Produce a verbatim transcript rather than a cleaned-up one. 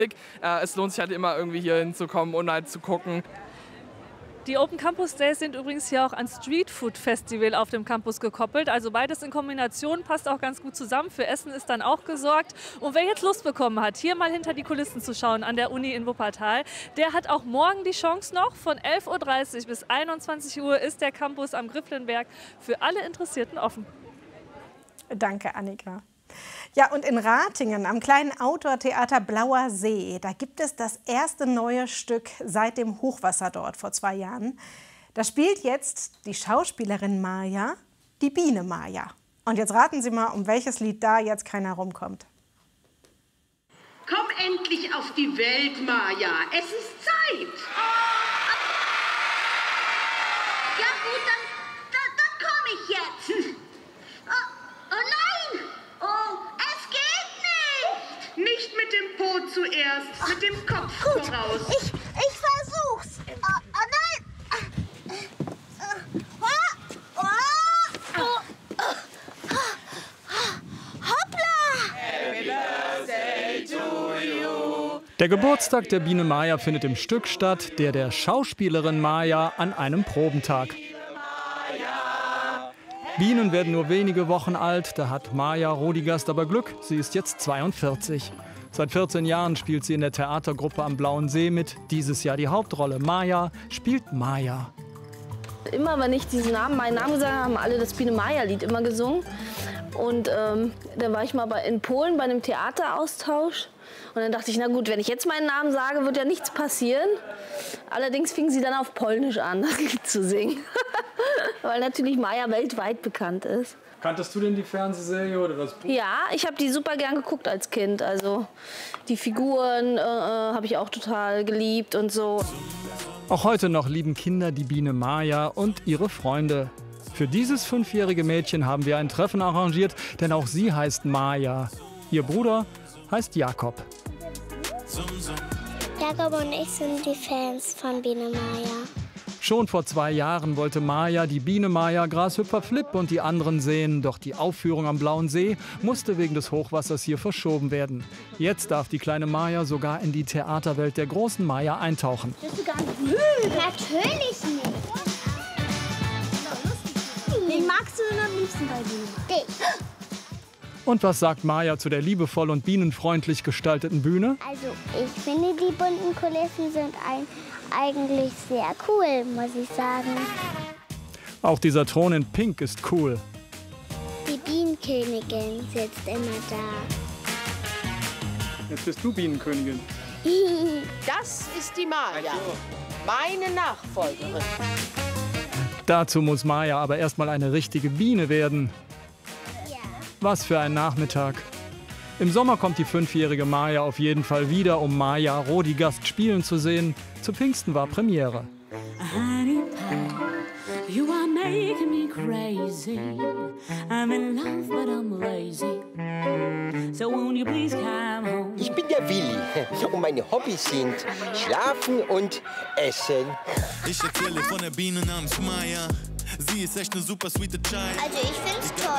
Es lohnt sich halt immer irgendwie hier hinzukommen und halt zu gucken. Die Open Campus Days sind übrigens hier auch an Street Food Festival auf dem Campus gekoppelt. Also beides in Kombination passt auch ganz gut zusammen. Für Essen ist dann auch gesorgt. Und wer jetzt Lust bekommen hat, hier mal hinter die Kulissen zu schauen an der Uni in Wuppertal, der hat auch morgen die Chance noch. Von elf Uhr dreißig bis einundzwanzig Uhr ist der Campus am Grifflenberg für alle Interessierten offen. Danke, Annika. Ja, und in Ratingen am kleinen Outdoor-Theater Blauer See, da gibt es das erste neue Stück seit dem Hochwasser dort vor zwei Jahren. Da spielt jetzt die Schauspielerin Maja, die Biene Maja. Und jetzt raten Sie mal, um welches Lied da jetzt keiner rumkommt. Komm endlich auf die Welt, Maja. Es ist Zeit. Ja gut, dann, dann, dann komme ich jetzt. Oh, oh nein! Oh, es geht nicht! Nicht mit dem Po zuerst, mit dem Kopf Gut, voraus. ich, ich versuch's. Oh, oh nein! Oh, oh, oh, oh. Hoppla! Der Geburtstag der Biene Maja findet im Stück statt, der der Schauspielerin Maja an einem Probentag. Bienen werden nur wenige Wochen alt, da hat Maja Rodigast aber Glück, sie ist jetzt zweiundvierzig. Seit vierzehn Jahren spielt sie in der Theatergruppe am Blauen See mit, dieses Jahr die Hauptrolle. Maja spielt Maja. Immer wenn ich diesen Namen, meinen Namen gesagt habe, haben alle das Biene Maja-Lied immer gesungen. Und ähm, dann war ich mal bei, in Polen bei einem Theateraustausch. Und dann dachte ich, na gut, wenn ich jetzt meinen Namen sage, wird ja nichts passieren. Allerdings fingen sie dann auf Polnisch an, das Lied zu singen. Weil natürlich Maja weltweit bekannt ist. Kanntest du denn die Fernsehserie oder das Buch? Ja, ich habe die super gern geguckt als Kind. Also die Figuren äh, habe ich auch total geliebt und so. Auch heute noch lieben Kinder die Biene Maja und ihre Freunde. Für dieses fünfjährige Mädchen haben wir ein Treffen arrangiert, denn auch sie heißt Maja. Ihr Bruder heißt Jakob. Jakob und ich sind die Fans von Biene Maja. Schon vor zwei Jahren wollte Maja die Biene Maja, Grashüpfer Flip und die anderen sehen. Doch die Aufführung am Blauen See musste wegen des Hochwassers hier verschoben werden. Jetzt darf die kleine Maja sogar in die Theaterwelt der großen Maja eintauchen. Bist du gar nicht müde? Natürlich nicht. Wen magst du denn am liebsten bei Biene? Dich. Und was sagt Maja zu der liebevoll und bienenfreundlich gestalteten Bühne? Also ich finde, die bunten Kulissen sind ein, eigentlich sehr cool, muss ich sagen. Auch dieser Thron in Pink ist cool. Die Bienenkönigin sitzt immer da. Jetzt bist du Bienenkönigin. Das ist die Maja, meine Nachfolgerin. Dazu muss Maja aber erstmal eine richtige Biene werden. Was für ein Nachmittag. Im Sommer kommt die fünfjährige Maja auf jeden Fall wieder, um Maja Rodigast spielen zu sehen. Zu Pfingsten war Premiere. Ich bin der Willi und meine Hobbys sind Schlafen und Essen. Ich erzähle von der Biene namens Maja. Sie ist echt eine super sweete Child. Also ich find's toll.